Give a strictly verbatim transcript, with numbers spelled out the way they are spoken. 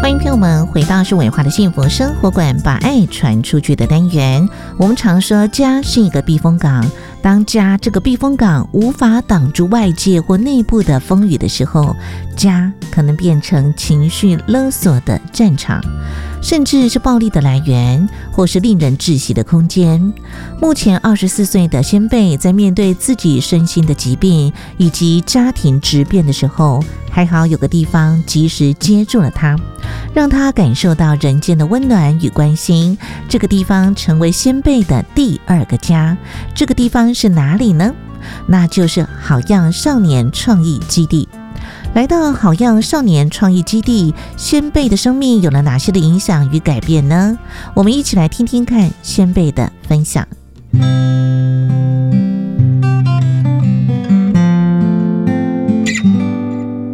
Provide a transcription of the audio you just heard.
欢迎朋友们回到是伟华的幸福生活馆，把爱传出去的单元。我们常说家是一个避风港，当家这个避风港无法挡住外界或内部的风雨的时候，家可能变成情绪勒索的战场，甚至是暴力的来源，或是令人窒息的空间。目前二十四岁的仙贝在面对自己身心的疾病以及家庭质变的时候，还好有个地方及时接住了他，让他感受到人间的温暖与关心。这个地方成为仙贝的第二个家。这个地方是哪里呢？那就是好样少年创意基地。来到好样少年创意基地，仙贝的生命有了哪些的影响与改变呢？我们一起来听听看仙贝的分享。